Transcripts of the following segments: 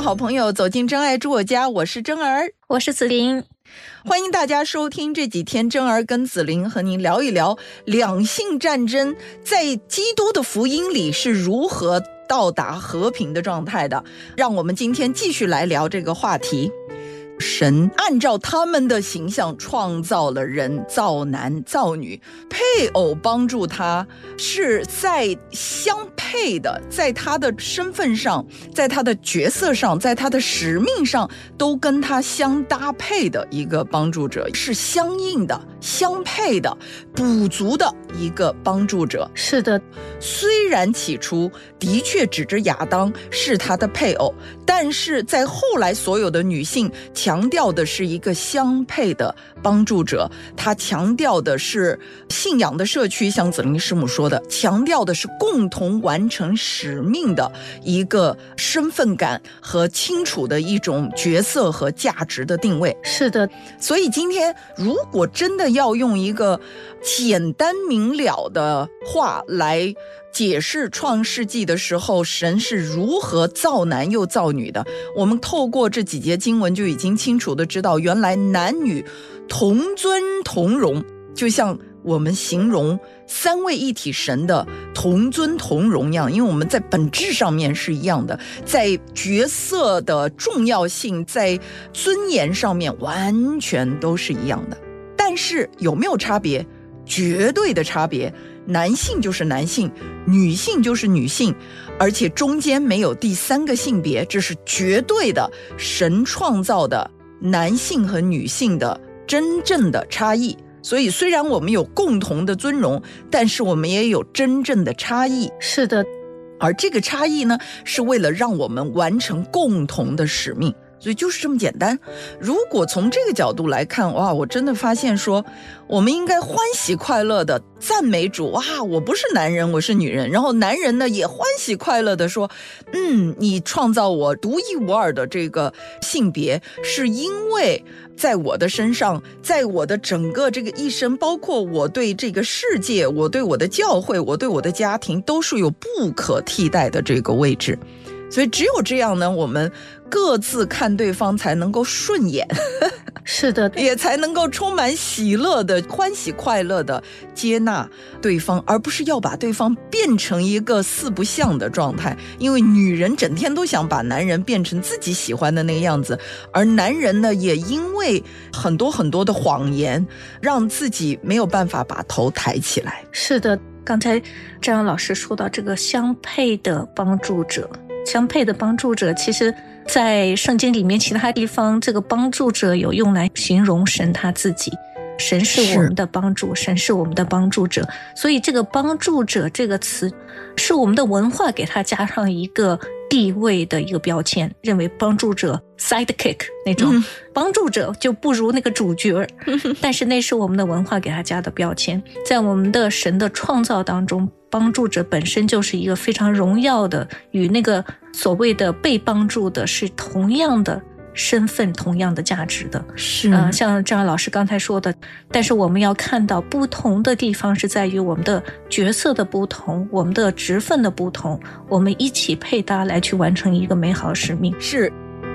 好朋友，走进真爱住我家，我是真儿， 我是子琳。 欢迎大家收听这几天真儿跟子琳和您聊一聊两性战争在基督的福音里是如何到达和平的状态的。让我们今天继续来聊这个话题。神按照他们的形象创造了人，造男造女，配偶帮助他是在相配的，在他的身份上，在他的角色上，在他的使命上都跟他相搭配的一个帮助者，是相应的、相配的、补足的一个帮助者。 是的， 虽然起初的确指着亚当是他的配偶，但是在后来所有的女性强调的是一个相配的帮助者，他强调的是信仰的社区，像子琳师母说的，强调的是共同完成使命的一个身份感和清楚的一种角色和价值的定位。 是的， 所以今天如果真的要用一个简单明了的话来解释创世纪的时候神是如何造男又造女的，我们透过这几节经文就已经清楚的知道，原来男女同尊同荣，就像我们形容三位一体神的同尊同荣一样，因为我们在本质上面是一样的，在角色的重要性，在尊严上面完全都是一样的。但是有没有差别？绝对的差别，男性就是男性，女性就是女性，而且中间没有第三个性别，这是绝对的神创造的男性和女性的真正的差异。所以虽然我们有共同的尊荣，但是我们也有真正的差异。 是的， 而这个差异呢，是为了让我们完成共同的使命。所以就是这么简单。如果从这个角度来看，哇，我真的发现说，我们应该欢喜快乐的赞美主，哇，我不是男人，我是女人。然后男人呢也欢喜快乐的说，你创造我独一无二的这个性别，是因为在我的身上，在我的整个这个一生，包括我对这个世界，我对我的教会，我对我的家庭，都是有不可替代的这个位置。所以只有这样呢，我们各自看对方才能够顺眼。 是的， 也才能够充满喜乐的、欢喜快乐的接纳对方，而不是要把对方变成一个四不像的状态。因为女人整天都想把男人变成自己喜欢的那个样子，而男人呢，也因为很多很多的谎言，让自己没有办法把头抬起来。 是的，刚才张阳老师说到这个相配的帮助者，相配的帮助者，其实在圣经里面其他地方这个帮助者有用来形容神他自己，神是我们的帮助，神是我们的帮助者。所以这个帮助者这个词是我们的文化给他加上一个地位的一个标签，认为帮助者 sidekick 那种帮助者就不如那个主角，但是那是我们的文化给他加的标签。在我们的神的创造当中，帮助者本身就是一个非常荣耀的，与那个所谓的被帮助的是同样的身份，同样的价值的。 是像张老师刚才说的，但是我们要看到不同的地方是在于我们的角色的不同，我们的职分的不同，我们一起配搭来去完成一个美好使命。 是。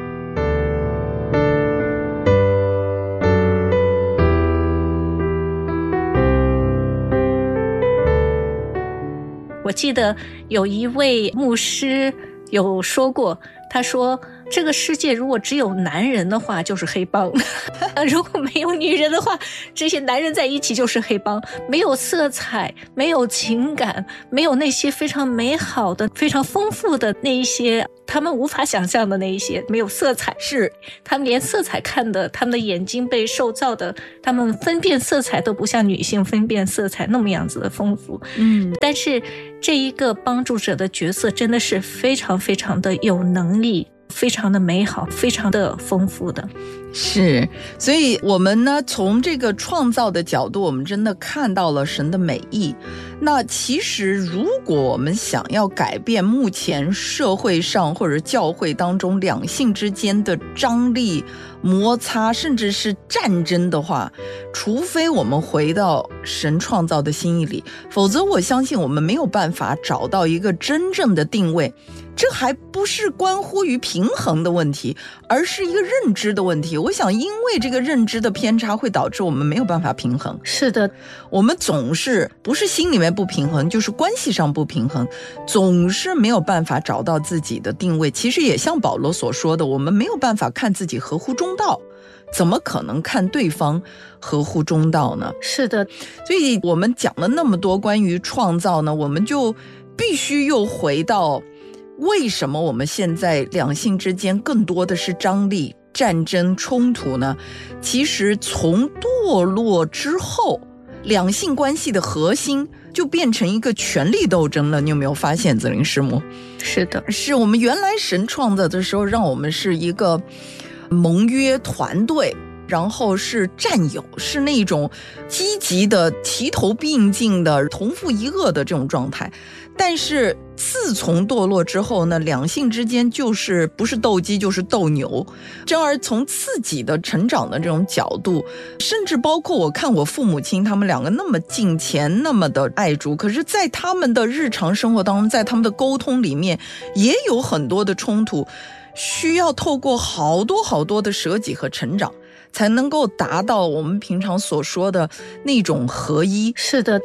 我记得有一位牧师有说过，他说这个世界如果只有男人的话就是黑帮如果没有女人的话，这些男人在一起就是黑帮，没有色彩，没有情感，没有那些非常美好的非常丰富的那一些他们无法想象的那一些，没有色彩， 是他们连色彩看的，他们的眼睛被受造的，他们分辨色彩都不像女性分辨色彩那么样子的丰富。但是这一个帮助者的角色真的是非常非常的有能力，非常的美好，非常的丰富的。 是，所以我们呢，从这个创造的角度，我们真的看到了神的美意。那其实如果我们想要改变目前社会上或者教会当中两性之间的张力、摩擦，甚至是战争的话，除非我们回到神创造的心意里，否则我相信我们没有办法找到一个真正的定位， 这还不是关乎于平衡的问题，而是一个认知的问题。我想因为这个认知的偏差会导致我们没有办法平衡。 是的， 我们总是不是心里面不平衡，就是关系上不平衡，总是没有办法找到自己的定位。其实也像保罗所说的，我们没有办法看自己合乎中道，怎么可能看对方合乎中道呢？ 是的， 所以我们讲了那么多关于创造呢，我们就必须又回到为什么我们现在两性之间更多的是张力、战争、冲突呢？其实从堕落之后，两性关系的核心就变成一个权力斗争了。你有没有发现，子玲师母？ 是的， 是我们原来神创造的时候，让我们是一个盟约团队，然后是战友，是那种积极的齐头并进的同父异母的这种状态。但是自从堕落之后呢，两性之间就是不是斗鸡就是斗牛。真而从自己的成长的这种角度，甚至包括我看我父母亲他们两个那么敬虔，那么的爱主，可是在他们的日常生活当中，在他们的沟通里面也有很多的冲突，需要透过好多的舍己和成长，才能够达到我们平常所说的那种合一。 是的。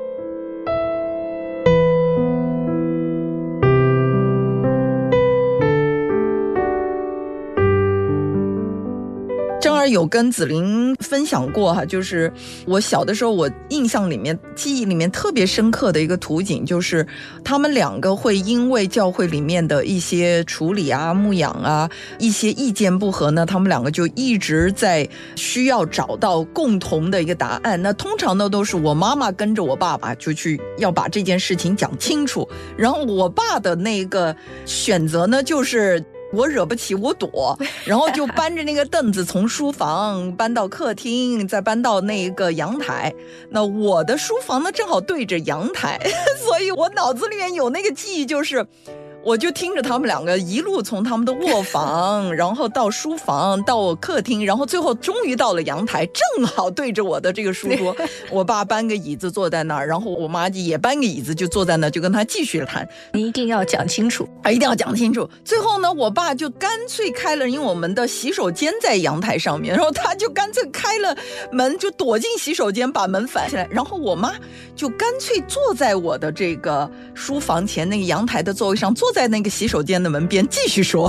正儿有跟子玲分享过哈，就是我小的时候，我印象里面、记忆里面特别深刻的一个图景，就是他们两个会因为教会里面的一些处理啊、牧养啊、一些意见不合呢，他们两个就一直在需要找到共同的一个答案。那通常呢，都是我妈妈跟着我爸爸就去要把这件事情讲清楚，然后我爸的那个选择呢，就是我惹不起我躲，然后就搬着那个凳子从书房搬到客厅，再搬到那个阳台。那我的书房呢正好对着阳台，所以我脑子里面有那个记忆，就是我就听着他们两个一路从他们的卧房然后到书房到客厅，然后最后终于到了阳台，正好对着我的这个书桌。我爸搬个椅子坐在那儿，然后我妈也搬个椅子就坐在那儿，就跟他继续谈。 你一定要讲清楚， 一定要讲清楚。最后呢，我爸就干脆开了，因为我们的洗手间在阳台上面，然后他就干脆开了门，就躲进洗手间，把门反起来。然后我妈就干脆坐在我的这个书房前那个阳台的座位上，坐在那个洗手间的门边继续说。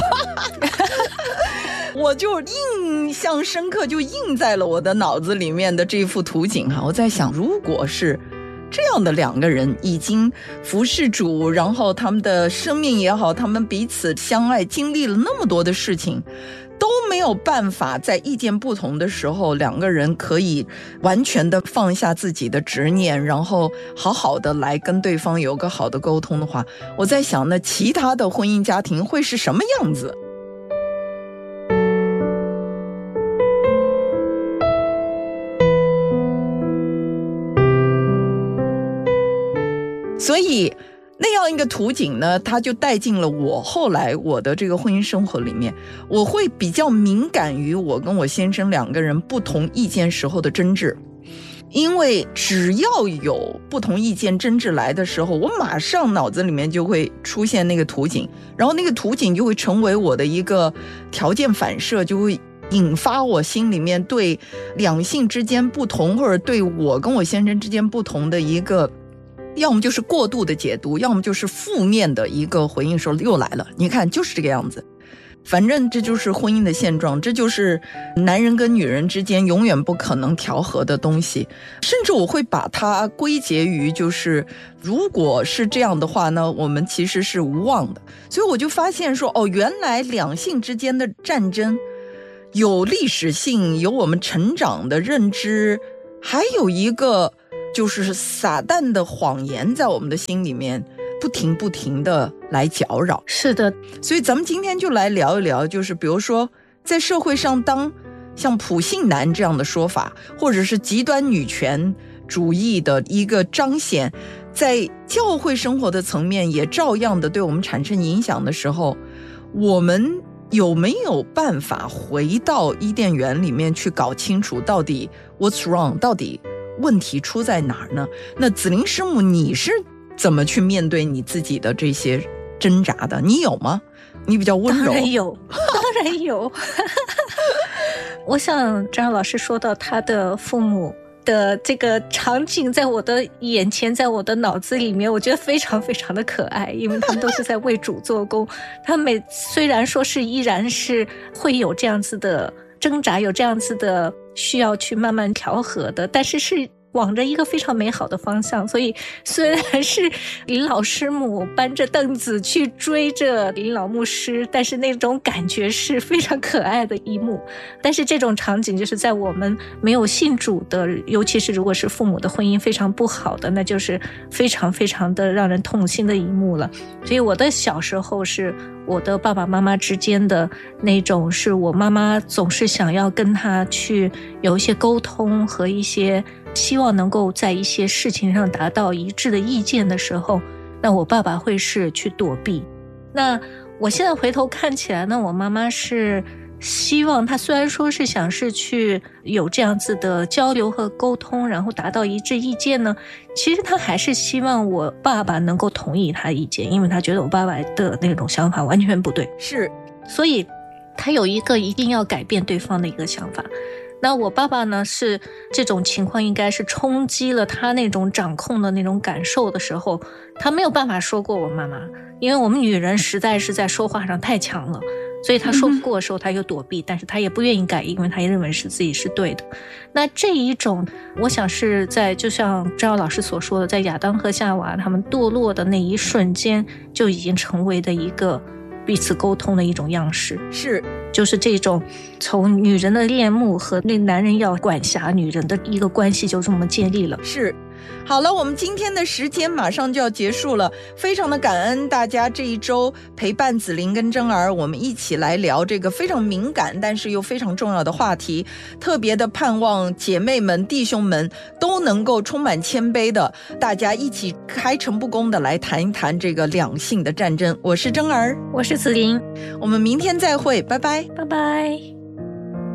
我就印象深刻，就印在了我的脑子里面的这幅图景哈。我在想，如果是这样的两个人已经服侍主，然后他们的生命也好，他们彼此相爱，经历了那么多的事情，都没有办法在意见不同的时候，两个人可以完全的放下自己的执念，然后好好的来跟对方有个好的沟通的话，我在想，那其他的婚姻家庭会是什么样子？所以那样一个图景呢，它就带进了我后来我的这个婚姻生活里面。我会比较敏感于我跟我先生两个人不同意见时候的争执，因为只要有不同意见争执来的时候，我马上脑子里面就会出现那个图景，然后那个图景就会成为我的一个条件反射，就会引发我心里面对两性之间不同，或者对我跟我先生之间不同的一个，要么就是过度的解读，要么就是负面的一个回应，说又来了，你看就是这个样子。反正这就是婚姻的现状，这就是男人跟女人之间永远不可能调和的东西。甚至我会把它归结于，就是如果是这样的话呢，我们其实是无望的。所以我就发现说，原来两性之间的战争有历史性，有我们成长的认知，还有一个就是撒旦的谎言在我们的心里面不停的来搅扰。 是的， 所以咱们今天就来聊一聊，就是比如说在社会上，当像普信男这样的说法，或者是极端女权主义的一个彰显，在教会生活的层面也照样的对我们产生影响的时候，我们有没有办法回到伊甸园里面去搞清楚到底 what's wrong， 到底问题出在哪儿呢？那子玲师母，你是怎么去面对你自己的这些挣扎的，你有吗？你比较温柔。 当然有，当然有。我想张老师说到他的父母的这个场景在我的眼前，在我的脑子里面，我觉得非常非常的可爱，因为他们都是在为主做工。他们虽然说是依然是会有这样子的挣扎，有这样子的需要去慢慢调和的，但是是往着一个非常美好的方向。所以虽然是林老师母搬着凳子去追着林老牧师，但是那种感觉是非常可爱的一幕。但是这种场景就是在我们没有信主的，尤其是如果是父母的婚姻非常不好的，那就是非常非常的让人痛心的一幕了。所以我的小时候是我的爸爸妈妈之间的那种，是我妈妈总是想要跟他去有一些沟通和一些希望能够在一些事情上达到一致的意见的时候，那我爸爸会是去躲避。那我现在回头看起来呢，我妈妈是希望，她虽然说是想是去有这样子的交流和沟通，然后达到一致意见呢，其实她还是希望我爸爸能够同意她的意见，因为她觉得我爸爸的那种想法完全不对， 是， 所以她有一个一定要改变对方的一个想法。那我爸爸呢，是这种情况应该是冲击了他那种掌控的那种感受的时候，他没有办法说过我妈妈，因为我们女人实在是在说话上太强了，所以他说不过的时候他又躲避，但是他也不愿意改，因为他也认为是自己是对的。那这一种我想是在就像张老师所说的，在亚当和夏娃他们堕落的那一瞬间就已经成为的一个彼此沟通的一种样式， 是， 就是这种从女人的恋慕和那男人要管辖女人的一个关系就这么建立了。 是。好了，我们今天的时间马上就要结束了，非常的感恩大家这一周陪伴子琳跟珍儿，我们一起来聊这个非常敏感但是又非常重要的话题，特别的盼望姐妹们弟兄们都能够充满谦卑的，大家一起开诚布公的来谈一谈这个两性的战争。我是珍儿， 我是子琳， 我们明天再会，拜拜， 拜拜。